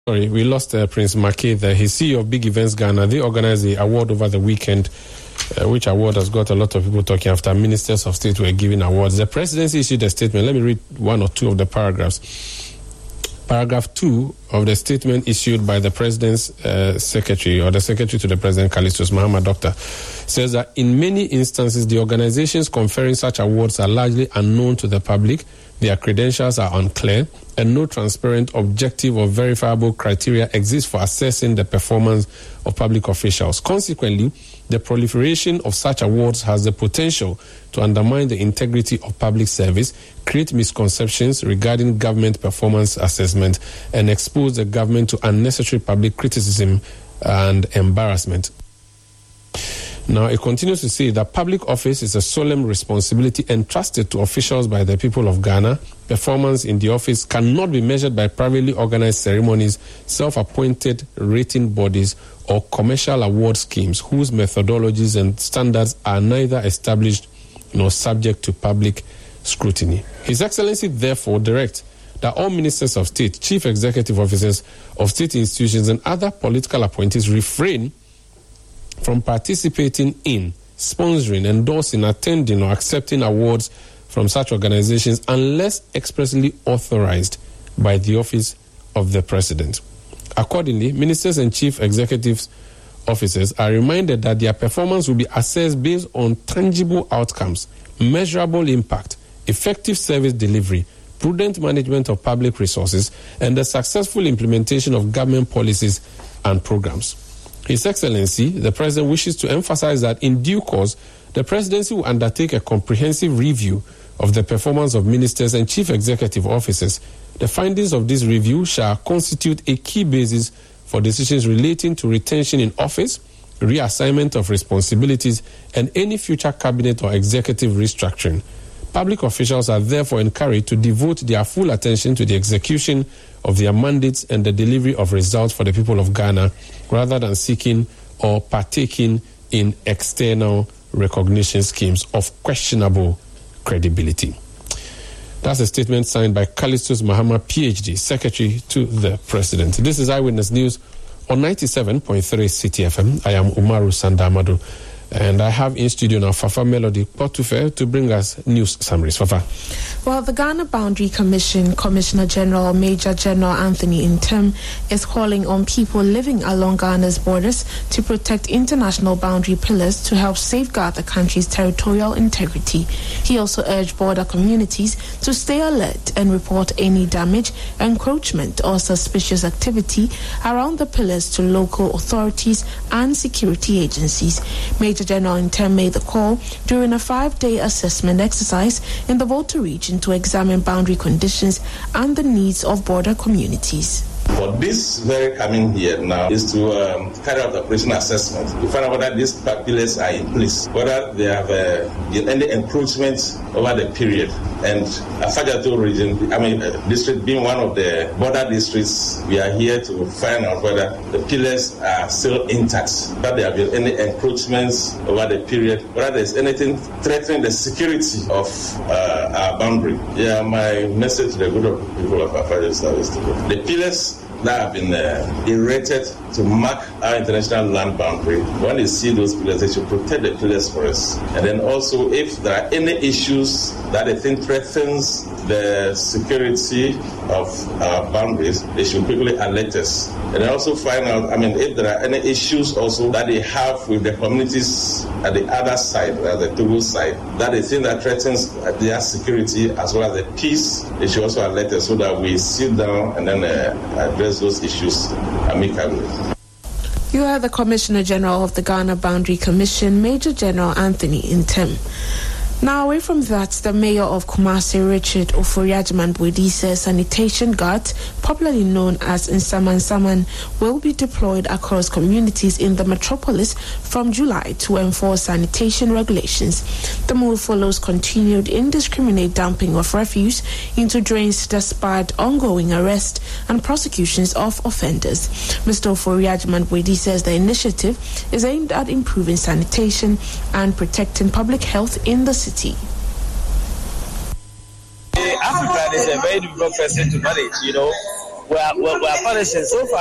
Sorry, we lost Prince Mackay there. He's CEO of Big Events Ghana. They organized the award over the weekend, which award has got a lot of people talking after ministers of state were giving awards. The presidency issued a statement. Let me read one or two of the paragraphs. Paragraph 2 of the statement issued by the president's secretary, or the secretary to the president, Callistus Mahama Doctor, says that in many instances, the organizations conferring such awards are largely unknown to the public, their credentials are unclear, and no transparent, objective, or verifiable criteria exist for assessing the performance of public officials. Consequently, the proliferation of such awards has the potential to undermine the integrity of public service, create misconceptions regarding government performance assessment, and expose the government to unnecessary public criticism and embarrassment. Now, it continues to say that public office is a solemn responsibility entrusted to officials by the people of Ghana. Performance in the office cannot be measured by privately organized ceremonies, self-appointed rating bodies, or commercial award schemes whose methodologies and standards are neither established nor subject to public scrutiny. His Excellency therefore directs that all ministers of state, chief executive officers of state institutions, and other political appointees refrain from participating in, sponsoring, endorsing, attending, or accepting awards from such organizations unless expressly authorized by the office of the president. Accordingly, ministers and chief executive officers are reminded that their performance will be assessed based on tangible outcomes, measurable impact, effective service delivery, prudent management of public resources, and the successful implementation of government policies and programs. His Excellency, the President, wishes to emphasize that in due course, the Presidency will undertake a comprehensive review of the performance of ministers and chief executive officers. The findings of this review shall constitute a key basis for decisions relating to retention in office, reassignment of responsibilities, and any future cabinet or executive restructuring. Public officials are therefore encouraged to devote their full attention to the execution of their mandates and the delivery of results for the people of Ghana, rather than seeking or partaking in external recognition schemes of questionable credibility. That's a statement signed by Callistus Mahama, PhD, Secretary to the President. This is Eyewitness News on 97.3 City FM. I am Umaru Sandamadu. And I have in studio now Fafa Melody Potufe to bring us news summaries. Fafa. Well, the Ghana Boundary Commission Commissioner General Major General Anthony Nthem is calling on people living along Ghana's borders to protect international boundary pillars to help safeguard the country's territorial integrity. He also urged border communities to stay alert and report any damage, encroachment, or suspicious activity around the pillars to local authorities and security agencies. Major General Nthem made the call during a 5-day assessment exercise in the Volta region to examine boundary conditions and the needs of border communities. For this very coming year now is to carry out the operation assessment to find out whether these pillars are in place, whether they have any encroachment over the period. And Afajato region, district being one of the border districts, we are here to find out whether the pillars are still intact, whether there have been any encroachments over the period, whether there's anything threatening the security of our boundary. Yeah, my message to the good people of Afajato Service to go. The pillars that have been erected to mark our international land boundary, when they see those pillars, they should protect the pillars for us. And then also, if there are any issues that they think threatens the security of our boundaries, they should quickly alert us. And then also find out, if there are any issues also that they have with the communities at the other side, at the Togo side, that they think that threatens their security as well as the peace, they should also alert us so that we sit down and then address those issues amicably. You are the Commissioner General of the Ghana Boundary Commission, Major General Anthony Nthem. Now, away from that, the Mayor of Kumasi, Richard Ofori-Agyeman-Boadi, says sanitation guards, popularly known as Nsaman-Saman, will be deployed across communities in the metropolis from July to enforce sanitation regulations. The move follows continued indiscriminate dumping of refuse into drains despite ongoing arrest and prosecutions of offenders. Mr. Ofori-Agyeman-Boadi says the initiative is aimed at improving sanitation and protecting public health in the city. Africa is a very difficult person to manage, we are punishing so far.